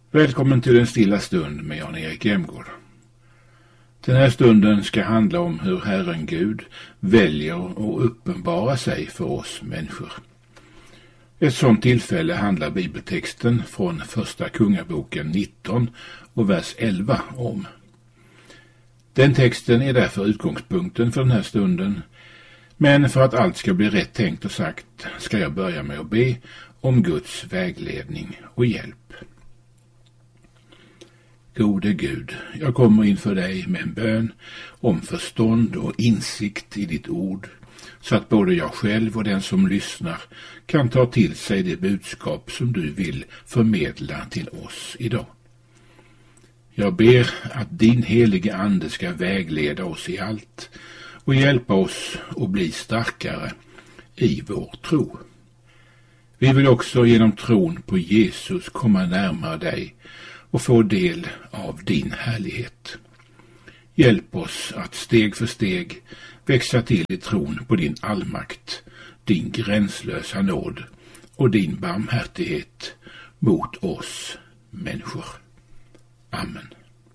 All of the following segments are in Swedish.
Välkommen till en stilla stund med Jan-Erik Jämgård. Den här stunden ska handla om hur Herren Gud väljer att uppenbara sig för oss människor. Ett sådant tillfälle handlar bibeltexten från första kungaboken 19 och vers 11 om. Den texten är därför utgångspunkten för den här stunden, men för att allt ska bli rätt tänkt och sagt ska jag börja med att be om Guds vägledning och hjälp. Gode Gud, jag kommer inför dig med en bön om förstånd och insikt i ditt ord, så att både jag själv och den som lyssnar kan ta till sig det budskap som du vill förmedla till oss idag. Jag ber att din helige ande ska vägleda oss i allt och hjälpa oss att bli starkare i vår tro. Vi vill också genom tron på Jesus komma närmare dig och få del av din härlighet. Hjälp oss att steg för steg växa till i tron på din allmakt, din gränslösa nåd och din barmhärtighet mot oss människor. Amen.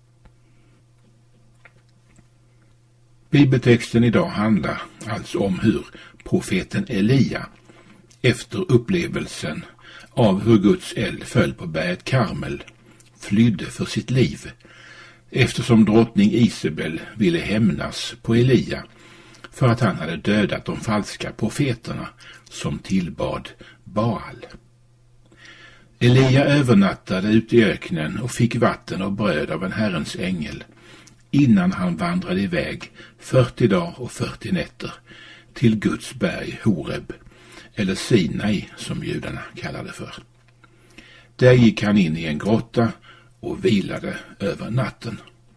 Bibeltexten idag handlar alltså om hur profeten Elia efter upplevelsen av hur Guds eld föll på berget Karmel flydde för sitt liv, eftersom drottning Isabel ville hämnas på Elia för att han hade dödat de falska profeterna som tillbad Baal. Elia övernattade ute i öknen och fick vatten och bröd av en Herrens ängel innan han vandrade iväg 40 dagar och 40 nätter till Guds berg Horeb, eller Sinai som judarna kallade det för. Där gick han in i en grotta och vilade över natten.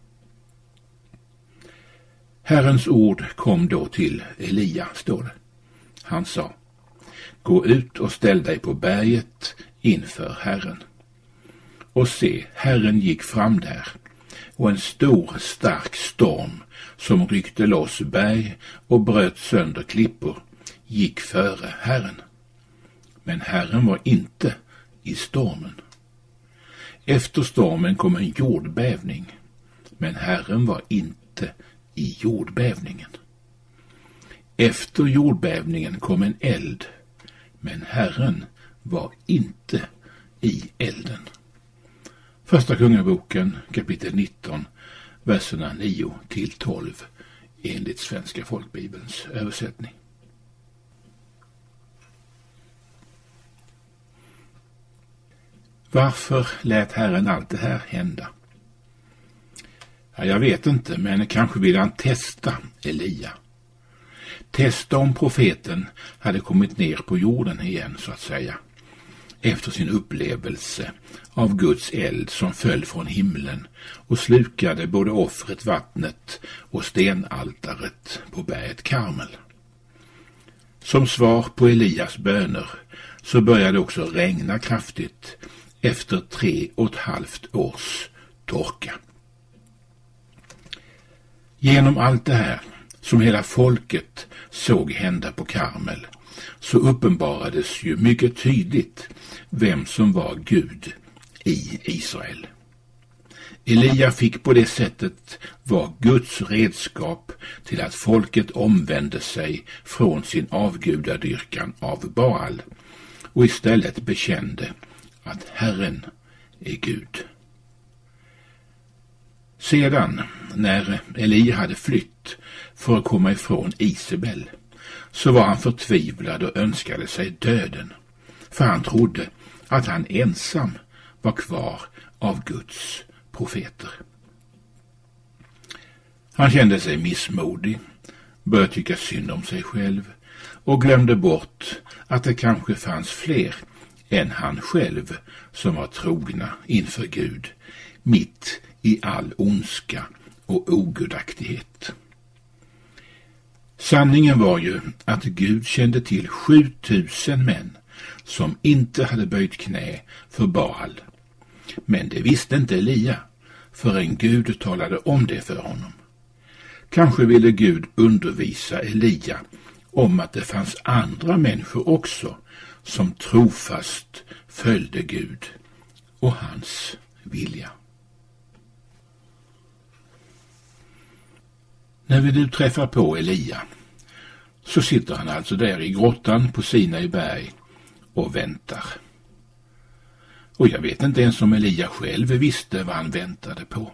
Herrens ord kom då till Elia, står det. Han sa: gå ut och ställ dig på berget inför Herren. Och se, Herren gick fram där, och en stor stark storm som ryckte loss berg och bröt sönder klippor gick före Herren. Men Herren var inte i stormen. Efter stormen kom en jordbävning, men Herren var inte i jordbävningen. Efter jordbävningen kom en eld, men Herren var inte i elden. Första kungaboken kapitel 19, verserna 9-12 enligt Svenska folkbibelns översättning. Varför lät Herren allt det här hända? Ja, jag vet inte, men kanske vill han testa Elia. Testa om profeten hade kommit ner på jorden igen, så att säga, efter sin upplevelse av Guds eld som föll från himlen och slukade både offret, vattnet och stenaltaret på berget Karmel. Som svar på Elias böner så började också regna kraftigt efter 3,5 års torka. Genom allt det här som hela folket såg hända på Karmel så uppenbarades ju mycket tydligt vem som var Gud i Israel. Elia fick på det sättet vara Guds redskap till att folket omvände sig från sin avgudadyrkan av Baal och istället bekände att Herren är Gud. Sedan, när Elia hade flytt för att komma ifrån Isabel, så var han förtvivlad och önskade sig döden, för han trodde att han ensam var kvar av Guds profeter. Han kände sig missmodig, började tycka synd om sig själv och glömde bort att det kanske fanns fler än han själv som var trogna inför Gud, mitt i all ondska och ogudaktighet. Sanningen var ju att Gud kände till 7000 män som inte hade böjt knä för Baal. Men det visste inte Elia, förrän Gud talade om det för honom. Kanske ville Gud undervisa Elia om att det fanns andra människor också som trofast följde Gud och hans vilja. När vi nu träffar på Elia så sitter han alltså där i grottan på Sinai berg och väntar. Och jag vet inte ens om Elia själv visste vad han väntade på.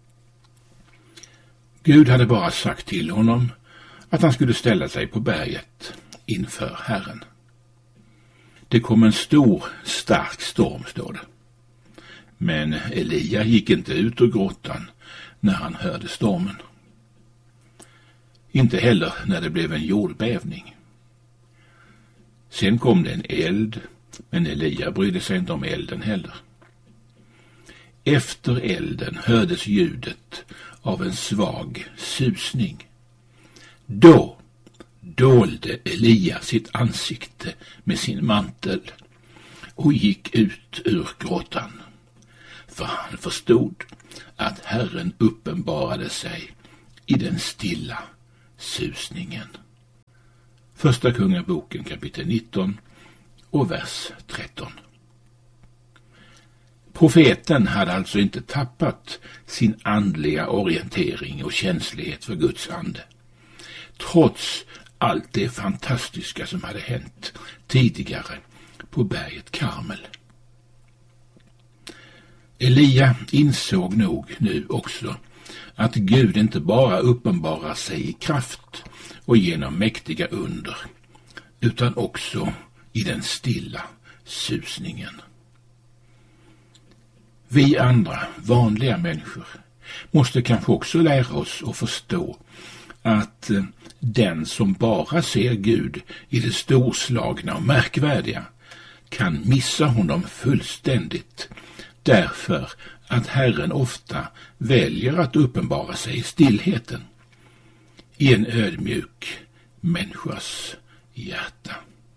Gud hade bara sagt till honom att han skulle ställa sig på berget inför Herren. Det kom en stor, stark storm, står det. Men Elia gick inte ut ur grottan när han hörde stormen. Inte heller när det blev en jordbävning. Sen kom det en eld, men Elia brydde sig inte om elden heller. Efter elden hördes ljudet av en svag susning. Då dolde Elia sitt ansikte med sin mantel och gick ut ur grottan. För han förstod att Herren uppenbarade sig i den stilla susningen. Första Kungaboken kapitel 19 och vers 13. Profeten hade alltså inte tappat sin andliga orientering och känslighet för Guds ande, trots allt det fantastiska som hade hänt tidigare på berget Karmel. Elia insåg nog nu också att Gud inte bara uppenbarar sig i kraft och genom mäktiga under, utan också i den stilla susningen. Vi andra, vanliga människor, måste kanske också lära oss att förstå att den som bara ser Gud i det storslagna och märkvärdiga kan missa honom fullständigt, därför att Herren ofta väljer att uppenbara sig i stillheten, i en ödmjuk människas hjärta.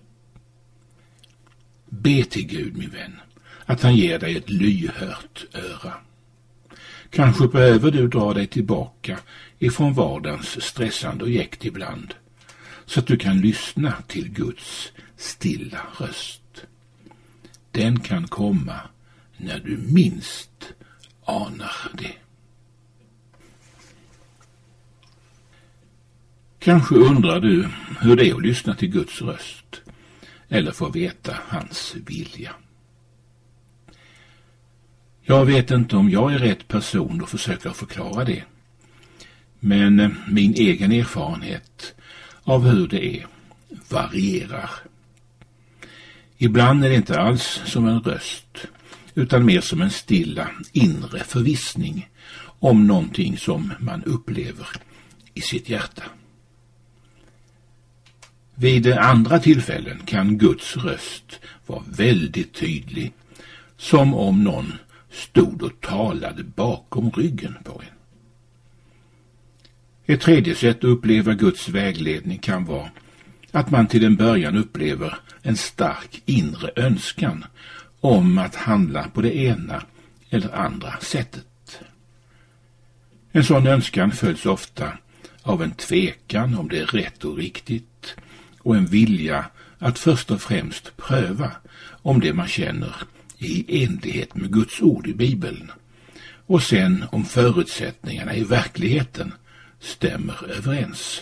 Be till Gud, min vän, att han ger dig ett lyhört öra. Kanske behöver du dra dig tillbaka ifrån vardagens stressande och jäkt ibland, så att du kan lyssna till Guds stilla röst. Den kan komma när du minst anar det. Kanske undrar du hur det är att lyssna till Guds röst eller få veta hans vilja. Jag vet inte om jag är rätt person att försöka förklara det, men min egen erfarenhet av hur det är varierar. Ibland är det inte alls som en röst, utan mer som en stilla inre förvissning om någonting som man upplever i sitt hjärta. Vid andra tillfällen kan Guds röst vara väldigt tydlig, som om någon stod och talade bakom ryggen på en. Ett tredje sätt att uppleva Guds vägledning kan vara att man till en början upplever en stark inre önskan om att handla på det ena eller andra sättet. En sån önskan följs ofta av en tvekan om det är rätt och riktigt och en vilja att först och främst pröva om det man känner är i enlighet med Guds ord i Bibeln och sen om förutsättningarna i verkligheten stämmer överens.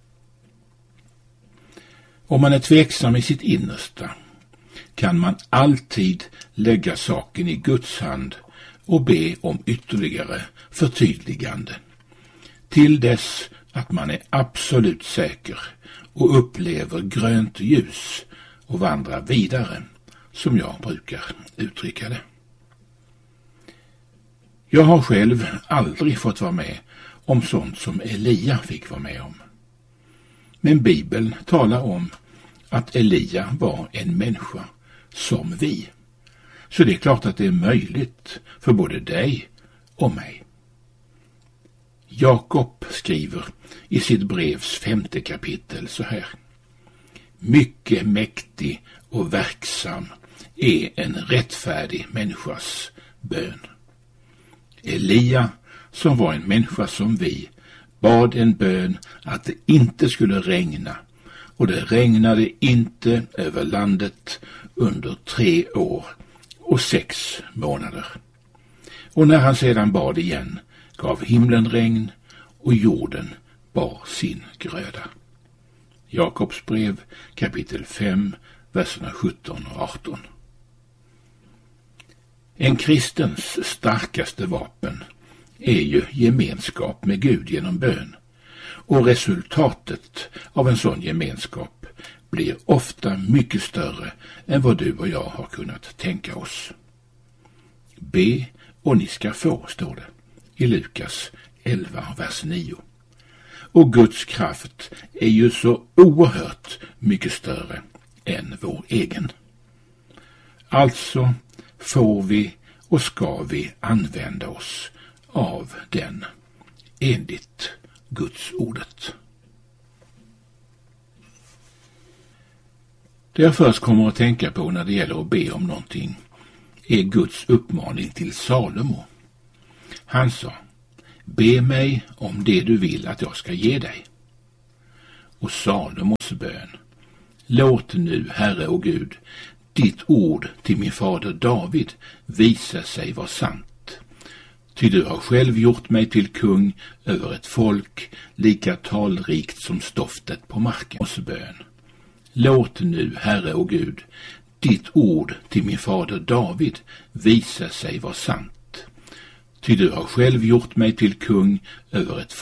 Om man är tveksam i sitt innersta kan man alltid lägga saken i Guds hand och be om ytterligare förtydligande till dess att man är absolut säker och upplever grönt ljus och vandrar vidare, som jag brukar uttrycka det. Jag har själv aldrig fått vara med om sånt som Elia fick vara med om. Men Bibeln talar om att Elia var en människa som vi. Så det är klart att det är möjligt för både dig och mig. Jakob skriver i sitt brevs 5:e kapitel så här: mycket mäktig och verksam är en rättfärdig människas bön. Elia, som var en människa som vi, bad en bön att det inte skulle regna, och det regnade inte över landet under 3 år och 6 månader. Och när han sedan bad igen gav himlen regn och jorden bar sin gröda. Jakobs brev kapitel 5, verserna 17 och 18. En kristens starkaste vapen är ju gemenskap med Gud genom bön, och resultatet av en sån gemenskap blir ofta mycket större än vad du och jag har kunnat tänka oss. Be och ni ska få, står det i Lukas 11, vers 9. Och Guds kraft är ju så oerhört mycket större än vår egen. Alltså får vi och ska vi använda oss av den enligt Guds ordet. Det jag först kommer att tänka på när det gäller att be om någonting är Guds uppmaning till Salomo. Han sa: be mig om det du vill att jag ska ge dig. Och Salomos bön: låt nu, Herre och Gud, ditt ord till min fader David visa sig vara sant. Ty du har själv gjort mig till kung över ett folk lika talrikt som stoftet på marken. Och bön: låt nu, Herre och Gud, ditt ord till min fader David visa sig vara sant. Ty du har själv gjort mig till kung över ett